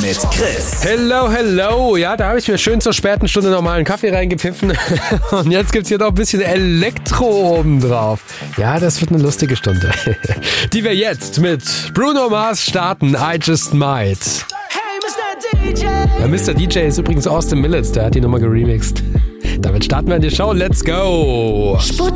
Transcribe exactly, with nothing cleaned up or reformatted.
mit Chris. Hello, hello. Ja, da habe ich mir schön zur späten Stunde nochmal einen Kaffee reingepfiffen. Und jetzt gibt's hier noch ein bisschen Elektro oben drauf. Ja, das wird eine lustige Stunde. Die wir jetzt mit Bruno Mars starten. I Just Might. Hey, Mister D J. Ja, Mister D J ist übrigens Austin Millets. Der hat die Nummer geremixed. Damit starten wir in die Show. Let's go.